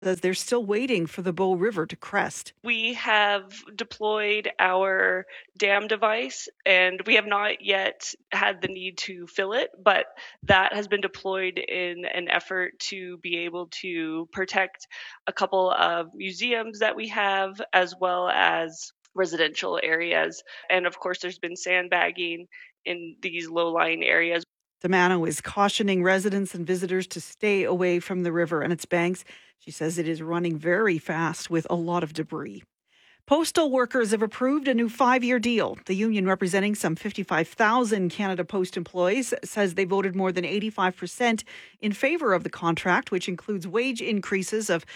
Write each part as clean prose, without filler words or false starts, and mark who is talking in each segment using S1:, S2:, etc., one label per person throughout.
S1: Says they're still waiting for the Bow River to crest.
S2: We have deployed our dam device, and we have not yet had the need to fill it, but that has been deployed in an effort to be able to protect a couple of museums that we have, as well as residential areas. And of course, there's been sandbagging in these low-lying areas.
S1: Damano is cautioning residents and visitors to stay away from the river and its banks. She says it is running very fast with a lot of debris. Postal workers have approved a new 5-year deal. The union, representing some 55,000 Canada Post employees, says they voted more than 85% in favour of the contract, which includes wage increases of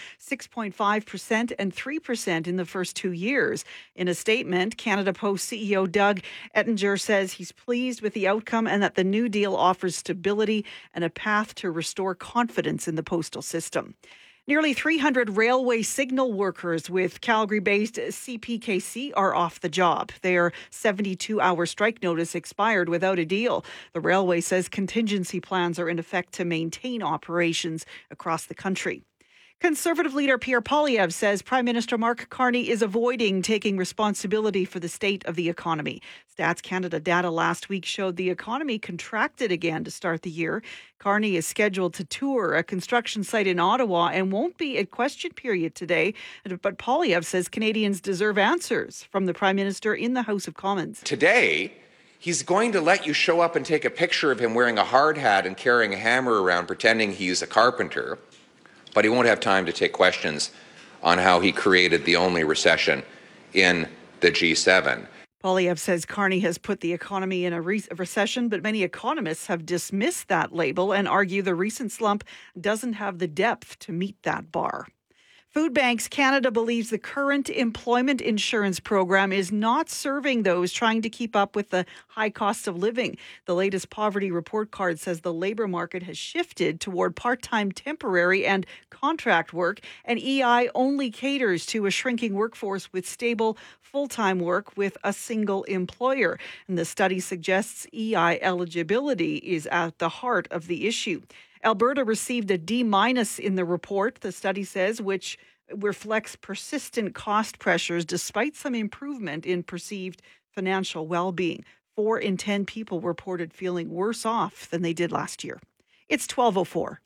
S1: 6.5% and 3% in the first 2 years. In a statement, Canada Post CEO Doug Ettinger says he's pleased with the outcome and that the new deal offers stability and a path to restore confidence in the postal system. Nearly 300 railway signal workers with Calgary-based CPKC are off the job. Their 72-hour strike notice expired without a deal. The railway says contingency plans are in effect to maintain operations across the country. Conservative leader Pierre Poilievre says Prime Minister Mark Carney is avoiding taking responsibility for the state of the economy. Stats Canada data last week showed the economy contracted again to start the year. Carney is scheduled to tour a construction site in Ottawa and won't be at question period today. But Poilievre says Canadians deserve answers from the Prime Minister in the House of Commons.
S3: Today, he's going to let you show up and take a picture of him wearing a hard hat and carrying a hammer around pretending he's a carpenter. But he won't have time to take questions on how he created the only recession in the G7.
S1: Poilievre says Carney has put the economy in a recession, but many economists have dismissed that label and argue the recent slump doesn't have the depth to meet that bar. Food Banks Canada believes the current employment insurance program is not serving those trying to keep up with the high cost of living. The latest poverty report card says the labor market has shifted toward part-time, temporary and contract work, and EI only caters to a shrinking workforce with stable full-time work with a single employer. And the study suggests EI eligibility is at the heart of the issue. Alberta received a D- in the report, the study says, which reflects persistent cost pressures despite some improvement in perceived financial well-being. 4 in 10 people reported feeling worse off than they did last year. It's 12:04.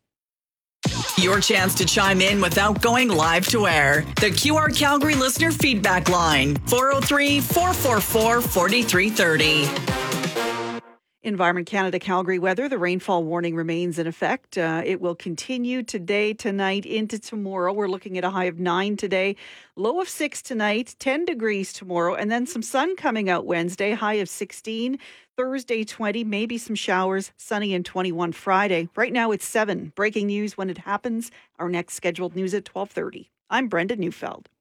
S4: Your chance to chime in without going live to air. The QR Calgary listener feedback line, 403-444-4330.
S1: Environment Canada Calgary weather. The rainfall warning remains in effect. It will continue today, tonight, into tomorrow. We're looking at a high of 9 today, low of 6 tonight, 10 degrees tomorrow, and then some sun coming out Wednesday, high of 16. Thursday, 20, maybe some showers, sunny and 21 Friday. Right now it's 7. Breaking news when it happens. Our next scheduled news at 12:30. I'm Brenda Neufeld.